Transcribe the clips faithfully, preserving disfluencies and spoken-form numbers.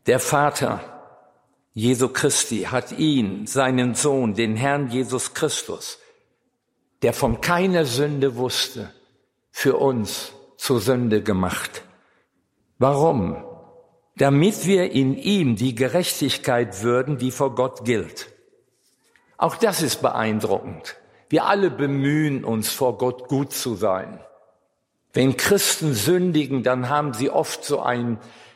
Der Vater Jesu Christi hat ihn, seinen Sohn, den Herrn Jesus Christus, der von keiner Sünde wusste, für uns zur Sünde gemacht. Warum? Damit wir in ihm die Gerechtigkeit würden, die vor Gott gilt. Auch das ist beeindruckend. Wir alle bemühen uns, vor Gott gut zu sein. Wenn Christen sündigen, dann haben sie oft so einen,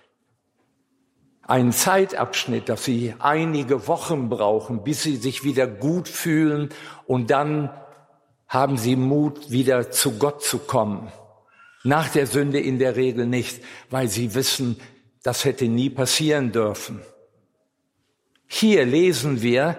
einen Zeitabschnitt, dass sie einige Wochen brauchen, bis sie sich wieder gut fühlen, und dann haben sie Mut, wieder zu Gott zu kommen. Nach der Sünde in der Regel nicht, weil sie wissen, das hätte nie passieren dürfen. Hier lesen wir,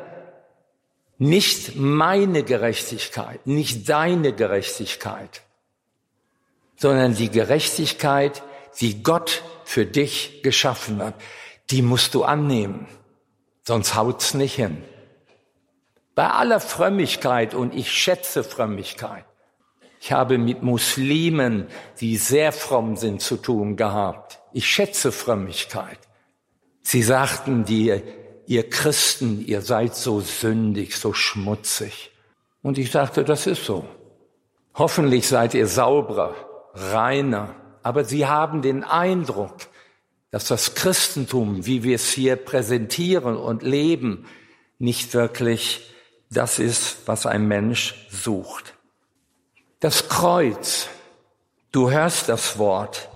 nicht meine Gerechtigkeit, nicht deine Gerechtigkeit, sondern die Gerechtigkeit, die Gott für dich geschaffen hat. Die musst du annehmen, sonst haut's nicht hin. Bei aller Frömmigkeit, und ich schätze Frömmigkeit, ich habe mit Muslimen, die sehr fromm sind, zu tun gehabt. Ich schätze Frömmigkeit. Sie sagten dir, ihr Christen, ihr seid so sündig, so schmutzig. Und ich dachte, das ist so. Hoffentlich seid ihr sauberer, reiner. Aber sie haben den Eindruck, dass das Christentum, wie wir es hier präsentieren und leben, nicht wirklich das ist, was ein Mensch sucht. Das Kreuz, du hörst das Wort.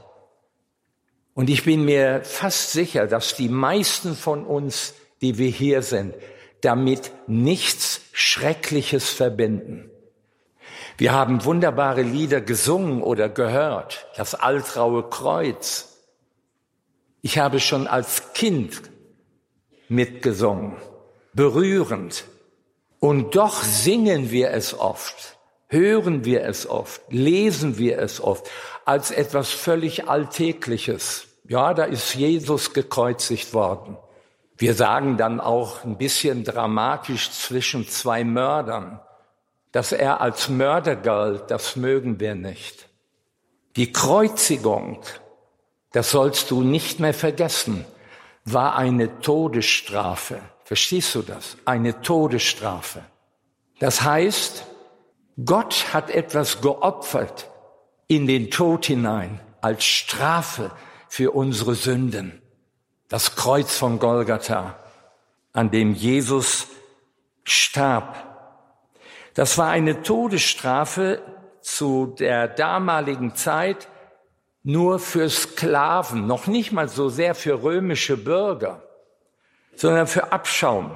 Und ich bin mir fast sicher, dass die meisten von uns, die wir hier sind, damit nichts Schreckliches verbinden. Wir haben wunderbare Lieder gesungen oder gehört, das Altraue Kreuz. Ich habe schon als Kind mitgesungen, berührend. Und doch singen wir es oft, hören wir es oft, lesen wir es oft als etwas völlig Alltägliches. Ja, da ist Jesus gekreuzigt worden. Wir sagen dann auch ein bisschen dramatisch zwischen zwei Mördern. Dass er als Mörder galt, das mögen wir nicht. Die Kreuzigung, das sollst du nicht mehr vergessen, war eine Todesstrafe. Verstehst du das? Eine Todesstrafe. Das heißt, Gott hat etwas geopfert in den Tod hinein als Strafe für unsere Sünden. Das Kreuz von Golgatha, an dem Jesus starb. Das war eine Todesstrafe zu der damaligen Zeit nur für Sklaven, noch nicht mal so sehr für römische Bürger, sondern für Abschaum,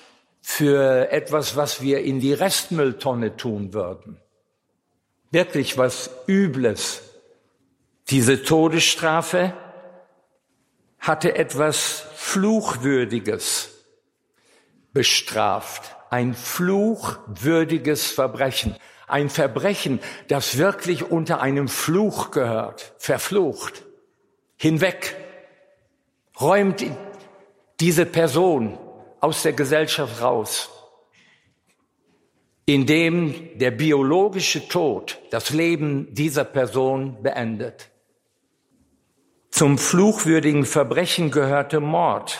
für etwas, was wir in die Restmülltonne tun würden. Wirklich was Übles. Diese Todesstrafe hatte etwas Fluchwürdiges bestraft. Ein fluchwürdiges Verbrechen. Ein Verbrechen, das wirklich unter einem Fluch gehört. Verflucht. Hinweg. Räumt diese Person aus der Gesellschaft raus, indem der biologische Tod das Leben dieser Person beendet. Zum fluchwürdigen Verbrechen gehörte Mord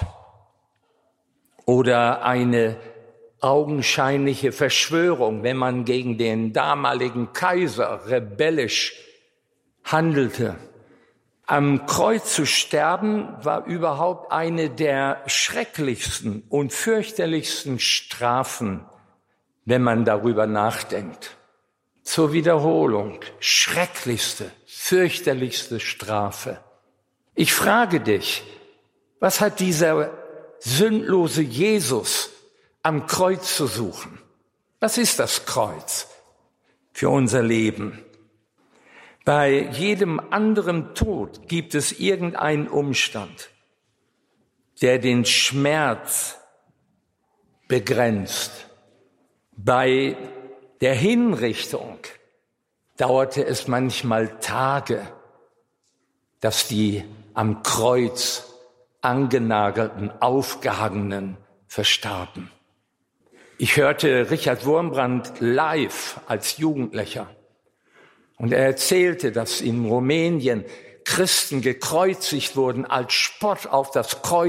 oder eine augenscheinliche Verschwörung, wenn man gegen den damaligen Kaiser rebellisch handelte. Am Kreuz zu sterben war überhaupt eine der schrecklichsten und fürchterlichsten Strafen, wenn man darüber nachdenkt. Zur Wiederholung, schrecklichste, fürchterlichste Strafe. Ich frage dich, was hat dieser sündlose Jesus am Kreuz zu suchen? Was ist das Kreuz für unser Leben? Bei jedem anderen Tod gibt es irgendeinen Umstand, der den Schmerz begrenzt. Bei der Hinrichtung dauerte es manchmal Tage, dass die am Kreuz angenagelten, aufgehangenen verstarben. Ich hörte Richard Wurmbrand live als Jugendlicher. Und er erzählte, dass in Rumänien Christen gekreuzigt wurden als Spott auf das Kreuz